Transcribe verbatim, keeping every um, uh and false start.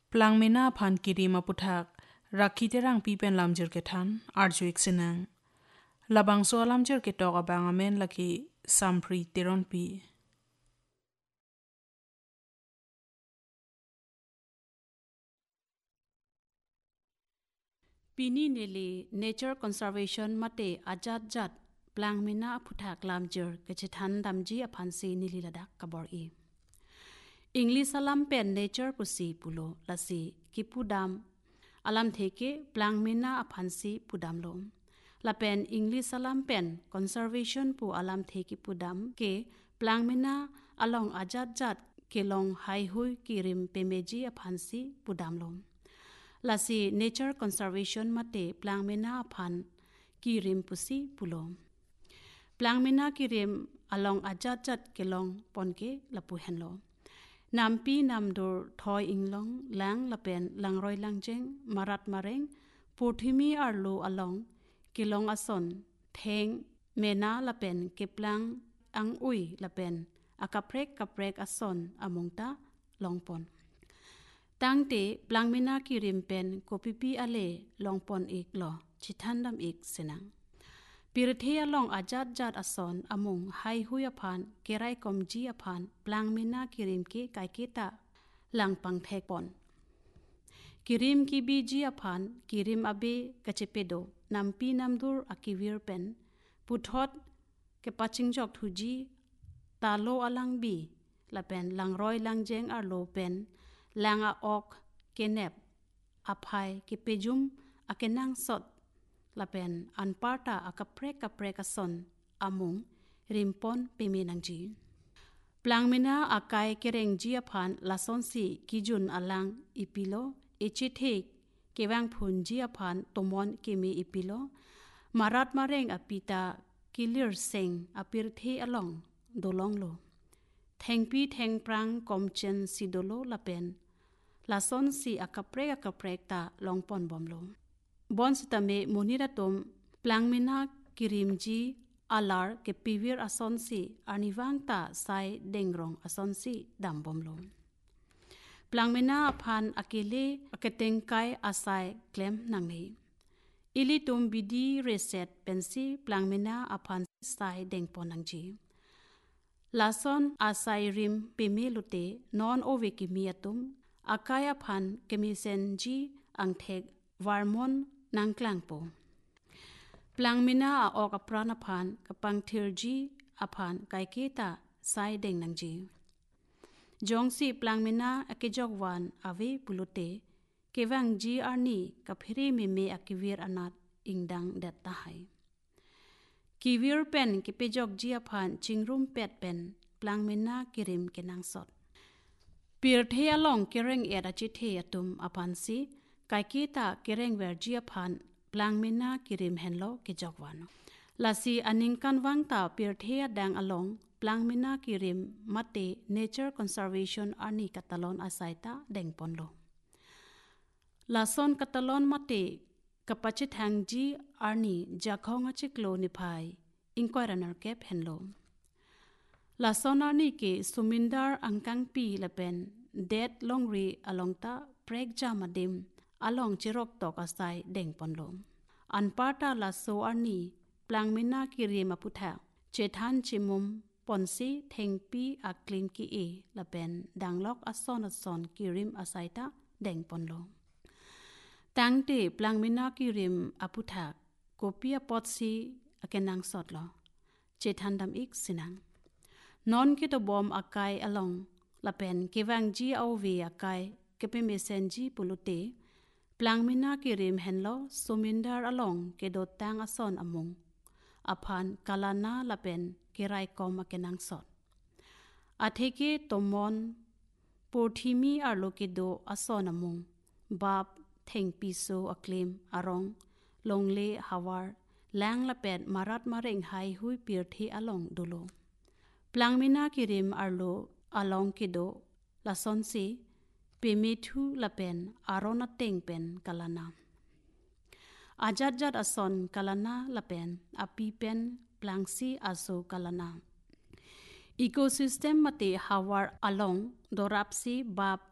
plangmena phan kirima puthak rakhi terang pi pen lamjir ke than arjuik sinang labang so lamjir ke tok abang amen laki sampri teron pi Pini nili nature conservation mate ajat jat plangmina phuthak lamjir ke chithan damji aphansi nili ladak kabor e English alam pen nature pusi pulo lasi kipudam alam theke plangmina aphansi pudam lo lapen English alam pen conservation pu alam theke pudam ke plangmina along ajat jat ke long hai hui kirim pemeji aphansi pudam lo lasi nature conservation mate plangmena aphan kirim pusi pulo plangmena kirim along ajat jat kelong ponke lapu henlo nampi namdur thoi inglong lang lapen langroi langjeng marat mareng purthimi arlo along kilong ason theng mena lapen keplang ang ui lapen akaprek kaprek ason amongta longpon tangte plangmena kirim pen kopipi ale longpon ik lo chithandam ik senang pirthe along ajat jat ason among hai hui aphan kerai komji aphan plangmena kirim ke kaiketa langpang thekpon kirim ki biji aphan kirim abe kachepedo nampi namdur akivir pen puthot ke pachingjok thuji talo alang bi lapen langroi langjeng arlo pen langa ok kenep aphai ke pejum akenang sot lapen anparta akaprek kaprek ason amung rimpon pemenangji plangmena akai kereng ji aphan lasonsi kijun alang ipilo echithek kewang phun ji aphan tomon kemi ipilo marat mareng apita kilir seng apirthe along dolonglo thengpi thengprang komchen sidolo lapen lason si akaprek akaprek ta longpon bomlo bon sitame moniratom plangmena kirimji alar ke pivir ason si aniwang ta sai dengrong ason si dambomlo plangmena aphan akele aketengkai asai klem nangnei ilitum bidi reset pensi plangmena aphan sai dengponangji lason asai rim pemelute non ovekimiatum akaya phan kemisenji angthek warmon nangklangpo plangmena a ok aprana phan kapangthirji aphan kaiketa sai dengnangji jongsi plangmena akejokwan ave pulute kewangji arni kaphiri meme akivir anat ingdang datta hai kiwir pen kipejok ji aphan chingrum pet pen plangmena kirim kenangsot pirthe along kereng era chithe atum aphan si kaiketa kereng verji aphan plangmena kirim henlo kejokwan lasi aningkan wangta pirthe dang along plangmena kirim mate nature conservation arni katalon asaita dengponlo lason katalon mate kapachithangji arni jakhonga chiklo niphai inkoiranar kep henlo lasonarni ke sumindar angkang pi lapen det longri alongta prek jamadim along chirok tok asai dengponlo anparta laso arni plangmena kirima putha chethan chimum ponsi thengpi aklim ki e lapen danglok ason ason kirim asaita dengponlo tangte plangmena kirim aputha kopia potsi akenang sotlo chethandam ik sinang non kito bom akai along lapen kewangji auve akai kepemesenji pulute plangmena kirim henlo sumindar along kedo tang ason amung aphan kalana lapen kerai kom akenang sot atheke tomon porthimi arlo kedo ason amung bab thengpiso aklim arong longle hawar lang lapet marat mareng hai hui pirthi along dolo plangmena kirim arlo along kedo lasonsi pemethu lapen arona tengpen kalana ajat jat ason kalana lapen api pen plangsi aso kalana ecosystem mate hawar along dorapsi bab